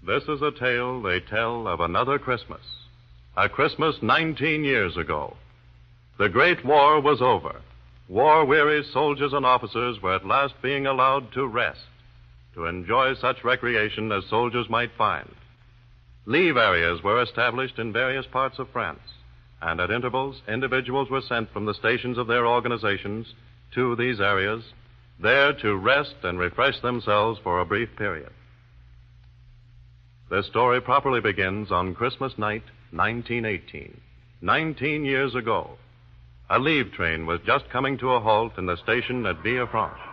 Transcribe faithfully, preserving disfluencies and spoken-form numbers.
This is a tale they tell of another Christmas. A Christmas nineteen years ago. The Great War was over. War-weary soldiers and officers were at last being allowed to rest, to enjoy such recreation as soldiers might find. Leave areas were established in various parts of France, and at intervals, individuals were sent from the stations of their organizations to these areas, there to rest and refresh themselves for a brief period. This story properly begins on Christmas night, nineteen eighteen. Nineteen years ago, a leave train was just coming to a halt in the station at Villefranche.